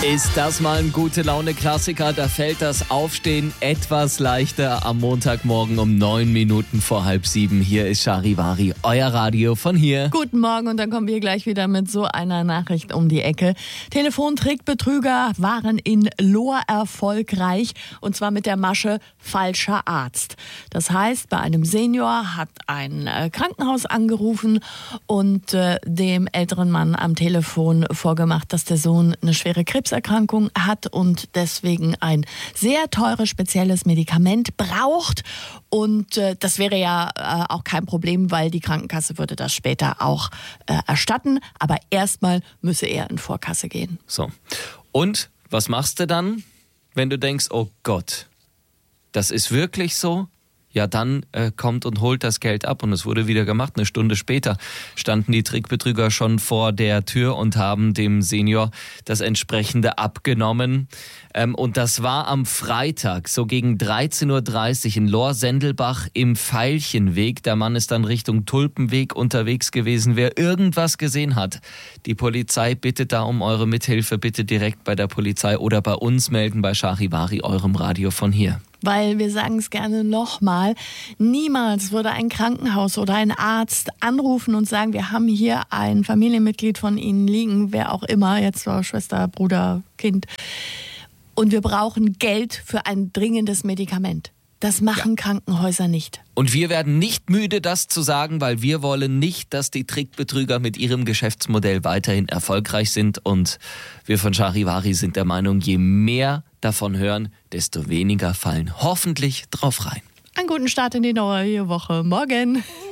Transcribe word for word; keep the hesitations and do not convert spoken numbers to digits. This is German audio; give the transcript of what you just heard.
Ist das mal ein Gute-Laune-Klassiker? Da fällt das Aufstehen etwas leichter am Montagmorgen um neun Minuten vor halb sieben. Hier ist Charivari, euer Radio von hier. Guten Morgen und dann kommen wir gleich wieder mit so einer Nachricht um die Ecke. Telefontrickbetrüger waren in Lohr erfolgreich und zwar mit der Masche falscher Arzt. Das heißt, bei einem Senior hat ein äh, Krankenhaus angerufen und äh, dem älteren Mann am Telefon vorgemacht, dass der Sohn eine schwere Krebserkrankung hat und deswegen ein sehr teures spezielles Medikament braucht. Und äh, das wäre ja äh, auch kein Problem, weil die Krankenkasse würde das später auch äh, erstatten. Aber erstmal müsse er in Vorkasse gehen. So. Und was machst du dann, wenn du denkst, oh Gott, das ist wirklich so? Ja, dann äh, kommt und holt das Geld ab. Und es wurde wieder gemacht. Eine Stunde später standen die Trickbetrüger schon vor der Tür und haben dem Senior das entsprechende abgenommen. Ähm, und das war am Freitag, so gegen dreizehn Uhr dreißig in Lohr-Sendelbach im Veilchenweg. Der Mann ist dann Richtung Tulpenweg unterwegs gewesen. Wer irgendwas gesehen hat, die Polizei bittet da um eure Mithilfe. Bitte direkt bei der Polizei oder bei uns melden bei Charivari, eurem Radio von hier. Weil wir sagen es gerne nochmal, niemals würde ein Krankenhaus oder ein Arzt anrufen und sagen, wir haben hier ein Familienmitglied von Ihnen liegen, wer auch immer, jetzt war Schwester, Bruder, Kind, und wir brauchen Geld für ein dringendes Medikament. Das machen ja. Krankenhäuser nicht. Und wir werden nicht müde, das zu sagen, weil wir wollen nicht, dass die Trickbetrüger mit ihrem Geschäftsmodell weiterhin erfolgreich sind. Und wir von Charivari sind der Meinung, je mehr davon hören, desto weniger fallen hoffentlich drauf rein. Einen guten Start in die neue Woche. Morgen.